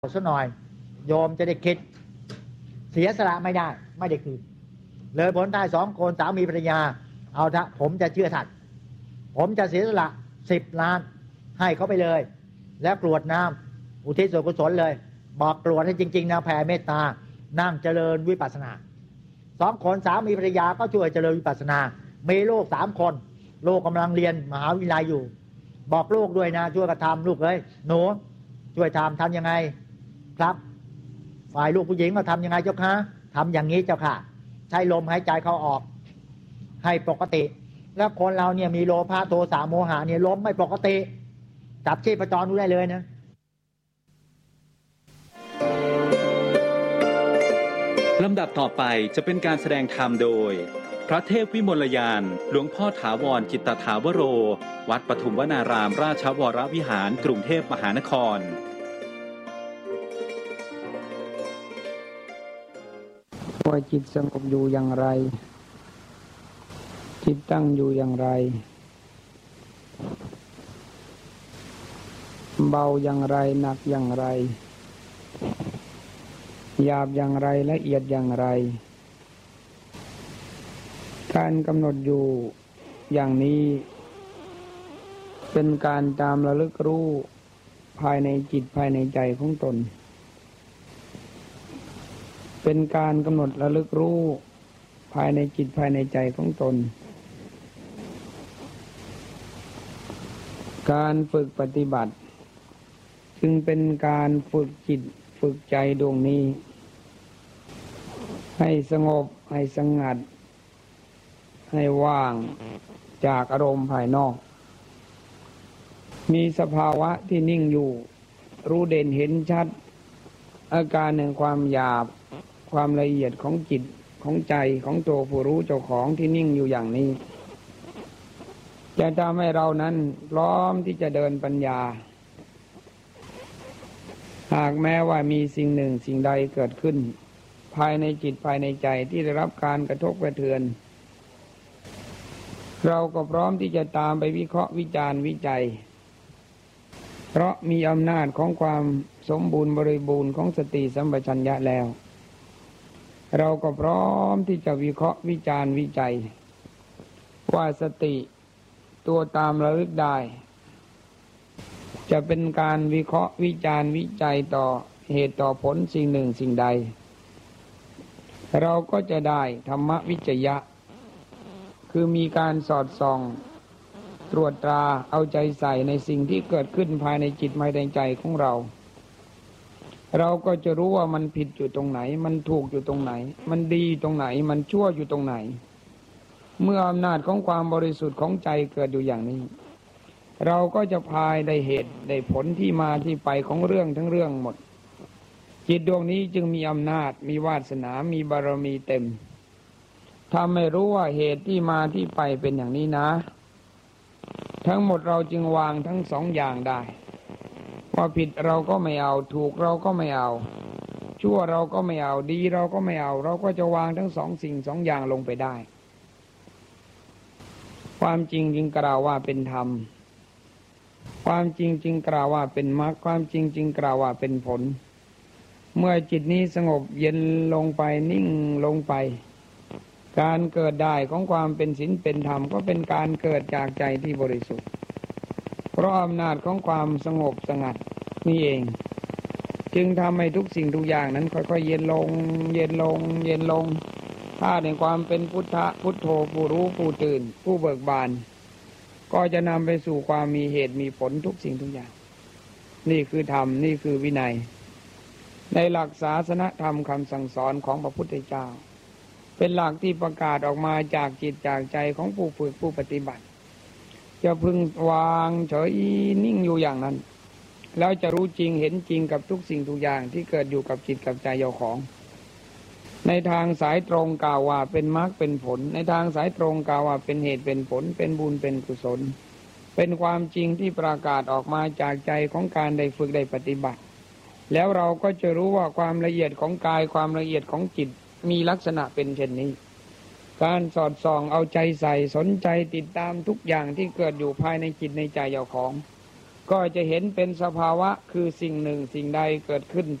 ซะหน่อยโยมจะได้คิดเสียสละไม่ได้คืนเลยผลได้2 คนสามีภรรยาเอาละผมจะเชื่อท่านผมจะเสียสละ10 ล้านให้เขาไปเลยแล้วกรวดน้ำอุทิศส่วนกุศลเลยบอกกรวดให้จริงๆนะแผ่เมตตานั่งเจริญวิปัสสนา2 คนสามีภรรยาก็ช่วยเจริญวิปัสสนามีลูก3 คนลูกกำลังเรียนมหาวิทยาลัยอยู่บอกลูกด้วยนะช่วยกระทำลูกเลยหนูช่วยทำยังไงครับฝ่ายลูกผู้หญิงก็ทำยังไงเจ้าคะทำอย่างนี้เจ้าค่ะใช้ลมหายใจเข้าออกให้ปกติแล้วคนเราเนี่ยมีโลภะโทสะโมหะเนี่ยล้มไม่ปกติจับชีพจรดูได้เลยนะลำดับต่อไปจะเป็นการแสดงธรรมโดยพระเทพวิมลยานหลวงพ่อถาวรจิตตถาวโรวัดปทุมวนารามราชวรวิหารกรุงเทพมหานครว่าจิตสงบอยู่อย่างไรจิตตั้งอยู่อย่างไรเบาอย่างไรหนักอย่างไรหยาบอย่างไรละเอียดอย่างไรการกำหนดอยู่อย่างนี้เป็นการตามระลึกรู้ภายในจิตภายในใจของตนเป็นการกำหนดระลึกรู้ภายในจิตภายในใจของตนการฝึกปฏิบัติจึงเป็นการฝึกจิตฝึกใจดวงนี้ให้สงบให้สงัดให้ว่างจากอารมณ์ภายนอกมีสภาวะที่นิ่งอยู่รู้เด่นเห็นชัดอาการแห่งความหยาบความละเอียดของจิตของใจของตัวผู้รู้เจ้าของที่นิ่งอยู่อย่างนี้จะทำให้เรานั้นพร้อมที่จะเดินปัญญาหากแม้ว่ามีสิ่งหนึ่งสิ่งใดเกิดขึ้นภายในจิตภายในใจที่ได้รับการกระทบกระเทือนเราก็พร้อมที่จะตามไปวิเคราะห์วิจารณ์วิจัยเพราะมีอำนาจของความสมบูรณ์บริบูรณ์ของสติสัมปชัญญะแล้วเราก็พร้อมที่จะวิเคราะห์วิจารณ์วิจัยว่าสติตัวตามระลึกได้จะเป็นการวิเคราะห์วิจารณ์วิจัยต่อเหตุต่อผลสิ่งหนึ่งสิ่งใดเราก็จะได้ธรรมวิจยะคือมีการสอดส่องตรวจตราเอาใจใส่ในสิ่งที่เกิดขึ้นภายในจิตภายในใจของเราเราก็จะรู้ว่ามันผิดอยู่ตรงไหนมันถูกอยู่ตรงไหนมันดีตรงไหนมันชั่วอยู่ตรงไหนเมื่ออำนาจของความบริสุทธิ์ของใจเกิดอยู่อย่างนี้เราก็จะพายได้เหตุได้ผลที่มาที่ไปของเรื่องทั้งเรื่องหมดจิตดวงนี้จึงมีอำนาจมีวาสนามีบารมีเต็มถ้าไม่รู้ว่าเหตุที่มาที่ไปเป็นอย่างนี้นะทั้งหมดเราจึงวางทั้ง2 อย่างได้ว่าผิดเราก็ไม่เอาถูกเราก็ไม่เอาชั่วเราก็ไม่เอาดีเราก็ไม่เอาเราก็จะวางทั้ง2 สิ่ง 2 อย่างลงไปได้ความจริงจึงกล่าวว่าเป็นธรรมความจริงจึงกล่าวว่าเป็นมรรคความจริงจึงกล่าวว่าเป็นผลเมื่อจิตนี้สงบเย็นลงไปนิ่งลงไปการเกิดได้ของความเป็นศีลเป็นธรรมก็เป็นการเกิดจากใจที่บริสุทธิ์เพราะอำนาจของความสงบสงัดนี่เองจึงทำให้ทุกสิ่งทุกอย่างนั้นค่อยๆเย็นลงเย็นลงเย็นลงถ้าในความเป็นพุทธะพุทโธผู้รู้ผู้ตื่นผู้เบิกบานก็จะนำไปสู่ความมีเหตุมีผลทุกสิ่งทุกอย่างนี่คือธรรมนี่คือวินัยในหลักศาสนธรรมคำสั่งสอนของพระพุทธเจ้าเป็นหลักที่ประกาศออกมาจากจิตจากใจของผู้ฝึกผู้ปฏิบัติจะพึงวางเฉยนิ่งอยู่อย่างนั้นแล้วจะรู้จริงเห็นจริงกับทุกสิ่งทุกอย่างที่เกิดอยู่กับจิตกับใจเจ้าของในทางสายตรงกล่าวว่าเป็นมรรคเป็นผลในทางสายตรงกล่าวว่าเป็นเหตุเป็นผลเป็นบุญเป็นกุศลเป็นความจริงที่ประกาศออกมาจากใจของการได้ฝึกได้ปฏิบัติแล้วเราก็จะรู้ว่าความละเอียดของกายความละเอียดของจิตมีลักษณะเป็นเช่นนี้การสอดส่องเอาใจใส่สนใจติดตามทุกอย่างที่เกิดอยู่ภายในจิตในใจเจ้าของก็จะเห็นเป็นสภาวะคือสิ่งหนึ่งสิ่งใดเกิดขึ้น